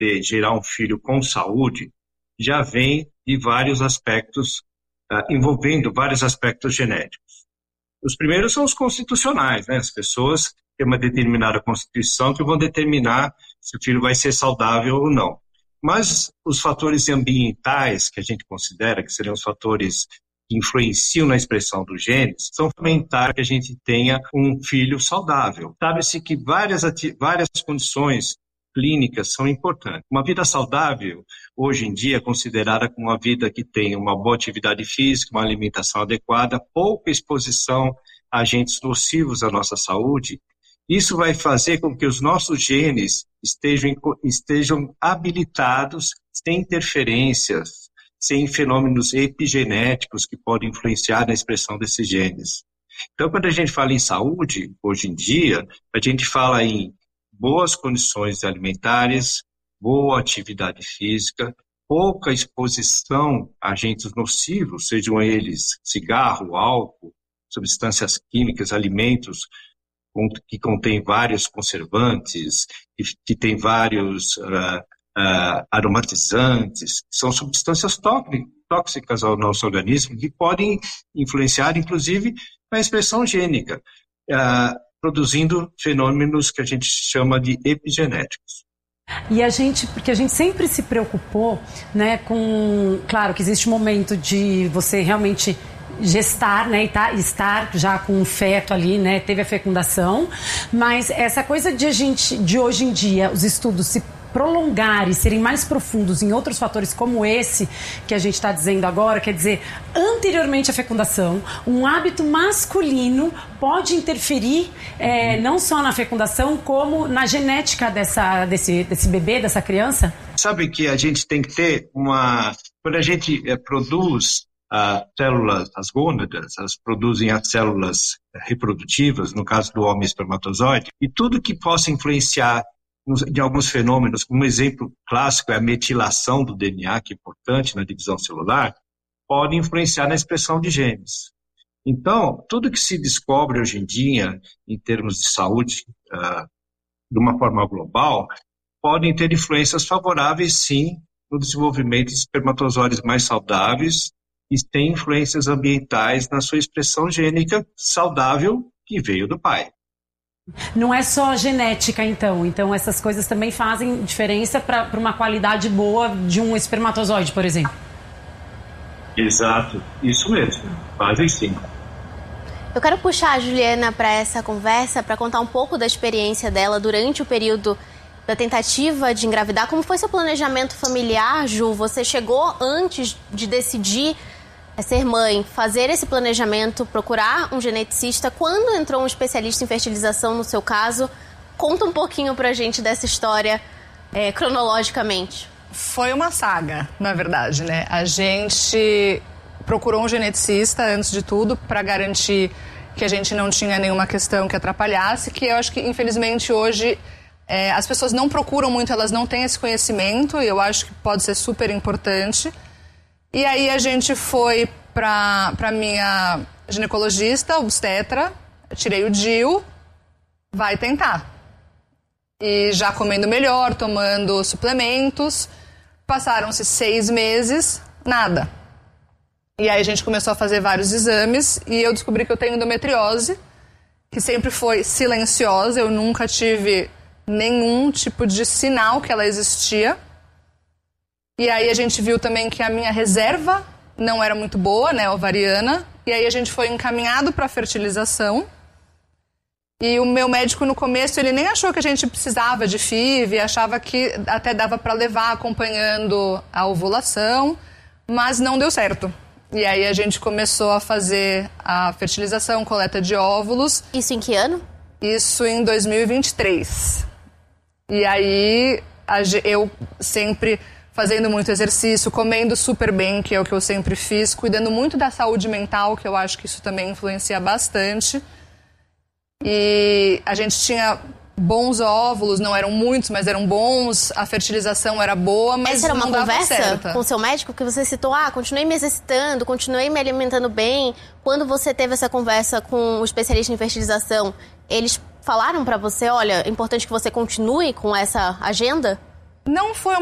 de gerar um filho com saúde já vem de vários aspectos, envolvendo vários aspectos genéticos. Os primeiros são os constitucionais, né? As pessoas têm uma determinada constituição que vão determinar se o filho vai ser saudável ou não. Mas os fatores ambientais que a gente considera, que seriam os fatores que influenciam na expressão dos genes, são fundamentais para que a gente tenha um filho saudável. Sabe-se que várias condições clínicas são importantes. Uma vida saudável, hoje em dia, é considerada como uma vida que tem uma boa atividade física, uma alimentação adequada, pouca exposição a agentes nocivos à nossa saúde. Isso vai fazer com que os nossos genes estejam habilitados, sem interferências, sem fenômenos epigenéticos que podem influenciar na expressão desses genes. Então, quando a gente fala em saúde, hoje em dia, a gente fala em boas condições alimentares, boa atividade física, pouca exposição a agentes nocivos, sejam eles cigarro, álcool, substâncias químicas, alimentos que contêm vários conservantes, que têm vários aromatizantes, que são substâncias tóxicas ao nosso organismo, que podem influenciar, inclusive, na expressão gênica, produzindo fenômenos que a gente chama de epigenéticos. Porque a gente sempre se preocupou, né, claro que existe um momento de você realmente gestar, né, e estar já com um feto ali, né, teve a fecundação, mas essa coisa de hoje em dia, os estudos se prolongarem, serem mais profundos em outros fatores como esse que a gente está dizendo agora, quer dizer, anteriormente à fecundação, um hábito masculino pode interferir não só na fecundação, como na genética desse bebê, dessa criança? Sabe que a gente tem que ter quando a gente produz células, as gônadas, elas produzem as células reprodutivas, no caso do homem espermatozoide, e tudo que possa influenciar de alguns fenômenos, um exemplo clássico é a metilação do DNA, que é importante na divisão celular, pode influenciar na expressão de genes. Então, tudo que se descobre hoje em dia, em termos de saúde, de uma forma global, podem ter influências favoráveis, sim, no desenvolvimento de espermatozoides mais saudáveis e tem influências ambientais na sua expressão gênica saudável que veio do pai. Não é só genética, então essas coisas também fazem diferença para uma qualidade boa de um espermatozoide, por exemplo. Exato, isso mesmo, fazem sim. Eu quero puxar a Juliana para essa conversa, para contar um pouco da experiência dela durante o período da tentativa de engravidar. Como foi seu planejamento familiar, Ju? Você chegou antes de decidir ser mãe, fazer esse planejamento, procurar um geneticista? Quando entrou um especialista em fertilização no seu caso? Conta um pouquinho pra gente dessa história cronologicamente. Foi uma saga, na verdade, né? A gente procurou um geneticista, antes de tudo, para garantir que a gente não tinha nenhuma questão que atrapalhasse, que eu acho que, infelizmente, hoje as pessoas não procuram muito, elas não têm esse conhecimento, e eu acho que pode ser super importante. E aí a gente foi para minha ginecologista, obstetra, tirei o DIU, vai tentar. E já comendo melhor, tomando suplementos, passaram-se 6 meses, nada. E aí a gente começou a fazer vários exames e eu descobri que eu tenho endometriose, que sempre foi silenciosa, eu nunca tive nenhum tipo de sinal que ela existia. E aí a gente viu também que a minha reserva não era muito boa, né, ovariana. E aí a gente foi encaminhado para fertilização. E o meu médico no começo, ele nem achou que a gente precisava de FIV, achava que até dava para levar acompanhando a ovulação, mas não deu certo. E aí a gente começou a fazer a fertilização, coleta de óvulos. Isso em que ano? Isso em 2023. E aí eu sempre fazendo muito exercício, comendo super bem, que é o que eu sempre fiz, cuidando muito da saúde mental, que eu acho que isso também influencia bastante. E a gente tinha bons óvulos, não eram muitos, mas eram bons, a fertilização era boa, mas essa era uma não dava conversa certa. Com o seu médico que você citou, continuei me exercitando, continuei me alimentando bem. Quando você teve essa conversa com o especialista em fertilização, eles falaram pra você, olha, é importante que você continue com essa agenda? Não foi